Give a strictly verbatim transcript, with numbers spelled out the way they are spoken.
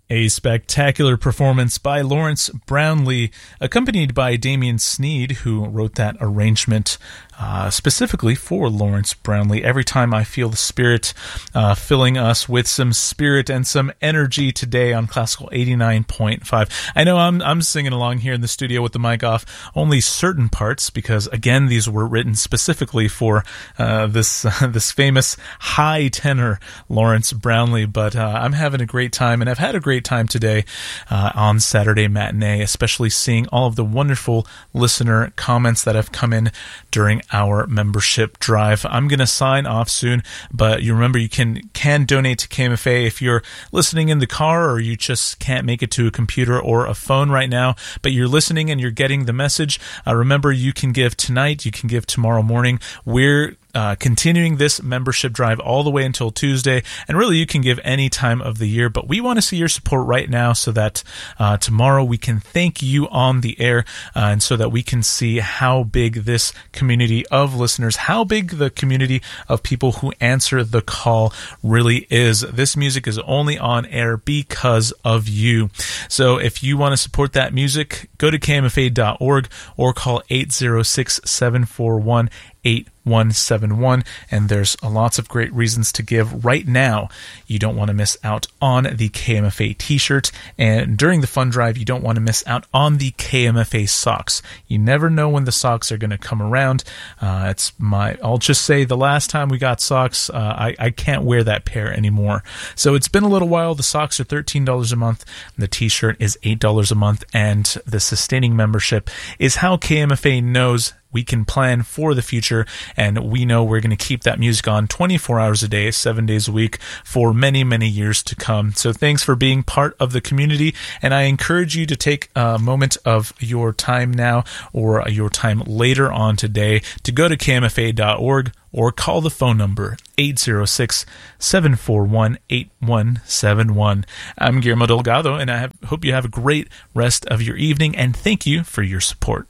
A spectacular performance by Lawrence Brownlee, accompanied by Damien Sneed, who wrote that arrangement uh, specifically for Lawrence Brownlee. Every time I feel the Spirit uh, filling us with some spirit and some energy today on Classical eighty-nine point five. I know I'm I'm singing along here in the studio with the mic off, only certain parts, because again, these were written specifically for uh, this uh, this famous high tenor Lawrence Brownlee. But uh, I'm having a great time, and I've had a great time today uh, on Saturday Matinee, especially seeing all of the wonderful listener comments that have come in during our membership drive. I'm going to sign off soon, but you remember you can can donate to K M F A if you're listening in the car or you just can't make it to a computer or a phone right now, but you're listening and you're getting the message. Uh, remember, you can give tonight, you can give tomorrow morning. We're Uh, continuing this membership drive all the way until Tuesday, and really you can give any time of the year, but we want to see your support right now so that uh, tomorrow we can thank you on the air, uh, and so that we can see how big this community of listeners, how big the community of people who answer the call really is. This music is only on air because of you. So if you want to support that music, go to K M F A dot org or call eight zero six, seven four one, eight one seven one, and there's lots of great reasons to give right now. You don't want to miss out on the K M F A t-shirt, and during the fund drive you don't want to miss out on the K M F A socks. You never know when the socks are going to come around. Uh, it's my I'll just say the last time we got socks, uh, I, I can't wear that pair anymore. So it's been a little while. The socks are thirteen dollars a month, the t-shirt is eight dollars a month, and the sustaining membership is how K M F A knows we can plan for the future, and we know we're going to keep that music on twenty-four hours a day, seven days a week for many, many years to come. So thanks for being part of the community, and I encourage you to take a moment of your time now or your time later on today to go to K M F A dot org or call the phone number eight zero six, seven four one, eight one seven one. I'm Guillermo Delgado, and I have, hope you have a great rest of your evening, and thank you for your support.